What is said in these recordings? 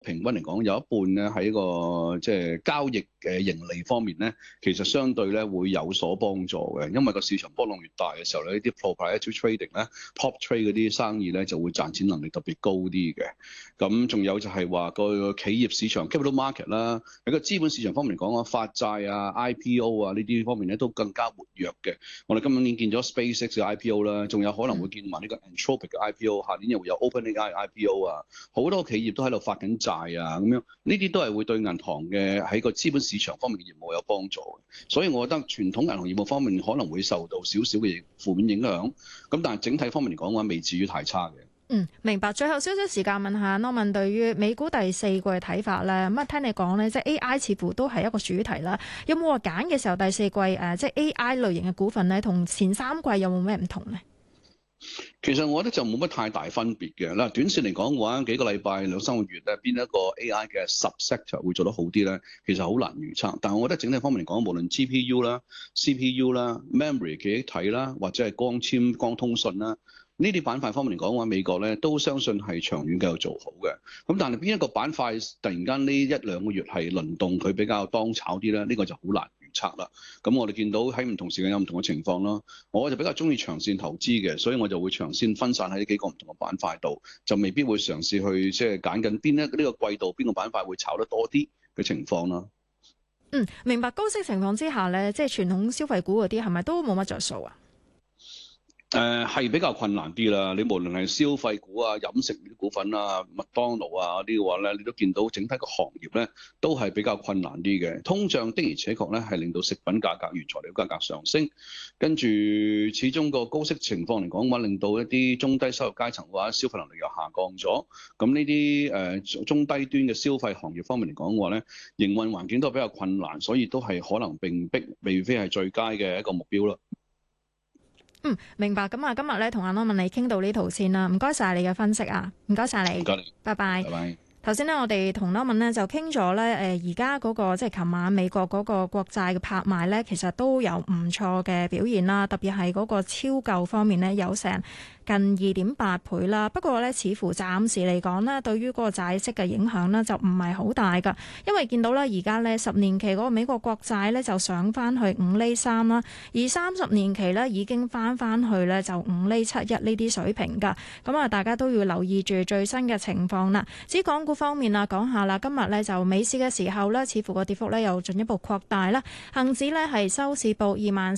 平均嚟講有一半咧喺個即係交易嘅盈利方面咧，其實相對咧會有所幫助嘅，因為個市場波動越大嘅時候咧，呢啲 proprietary trading 咧、prop trade 嗰啲生意咧就會賺錢能力特別高啲嘅。咁仲有就係話個企業市場 capital market 啦，喺個資本市場方面嚟講啊，發債啊、IPO 啊呢啲方面咧都更加活躍嘅。我哋今年見咗 SpaceX 嘅 IPO 啦，仲有可能會見埋呢個 Anthropic 嘅 IPO，下年又會有 OpenAI IPO 啊，好多企業都喺度發緊債啊，咁樣呢啲都係會對銀行嘅喺個資本市場方面嘅業務有幫助嘅。所以我覺得傳統銀行業務方面可能會受到少少嘅負面影響，咁但係整體方面嚟講嘅話，未至於太差嘅。 明白。最後少少時間問下 Norman 對於美股第四季嘅睇法咧。咁啊，聽你講咧，即係 AI 似乎都係一個主題啦。有冇話揀嘅時候第四季即係 AI 類型嘅股份咧，同前三季有冇咩唔同咧？ 其實我覺得就冇乜太大分別嘅啦。短線嚟講嘅話，幾個禮拜兩三個月咧，邊一個 AI 嘅 subsector 會做得好啲咧？其實好難預測。但係我覺得整體方面嚟講，無論 GPU 啦、CPU 啦、memory 記憶體啦，或者係光纖、光通訊啦，呢啲板塊方面嚟講嘅話，美國咧都相信係長遠繼續做好嘅。咁但係邊一個板塊突然間呢一兩個月係輪動佢比較當炒啲咧？呢個就好難預測啦。咁我哋見到喺唔同時間有唔同嘅情況咯。我就比較中意長線投資嘅，所以我就會長線分散喺呢幾個唔同嘅板塊度，就未必會嘗試去即係揀緊邊呢個季度邊個板塊會炒得多啲嘅情況啦。 明白。高息情況之下咧，即係傳統消費股嗰啲係咪都冇乜着數啊？ 係比較困難啲啦。你無論係消費股啊、飲食啲股份啊、麥當勞啊嗰啲嘅話咧，你都見到整體個行業咧都係比較困難啲嘅。通脹的而且確咧係令到食品價格、原材料價格上升，跟住始終個高息情況嚟講嘅話，令到一啲中低收入階層嘅話消費能力又下降咗。咁呢啲中低端嘅消費行業方面嚟講嘅話咧，營運環境都係比較困難，所以都係可能並非係最佳嘅一個目標咯。 明白。咁啊，今日咧同阿 Norman 你傾到呢度先啦。唔該晒你嘅分析啊，唔該晒你。 唔該你， 拜拜。 拜拜。 頭先咧，我哋同 Norman 咧就傾咗咧，而家嗰個即係琴晚美國嗰個國債嘅拍賣咧，其實都有唔錯嘅表現啦。特別係嗰個超購方面咧，有成近2.8倍啦。不過咧，似乎暫時嚟講咧，對於嗰個債息嘅影響咧，就唔係好大㗎。因為見到咧，而家咧10年期嗰個美國國債咧就上翻去5.3厘啦，而30年期咧已經翻去咧就5.71厘呢啲水平㗎。咁啊，大家都要留意住最新嘅情況啦。至於港股方面啊，講下啦，今日咧就美市嘅時候咧，似乎個跌幅咧又進一步擴大啦。恒指咧係收市報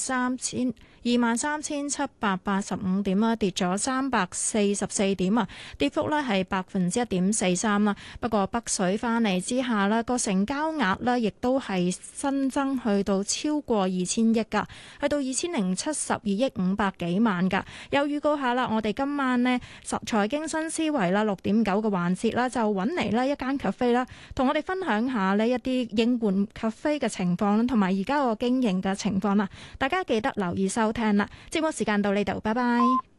23,785點啦，跌咗344點啊，跌幅咧係1.43%啦。不過北水翻嚟之下啦，個成交額咧亦都係新增去到超過2000億噶，去到2072億500幾萬噶。又預告下啦，我哋今晚呢財經新思維啦6.9嘅環節啦，就揾嚟呢一間 cafe 啦，同我哋分享下呢一啲應援 cafe 嘅情況啦，同埋而家個經營嘅情況啦。大家記得留意收聽啦。節目時間到呢度，拜拜。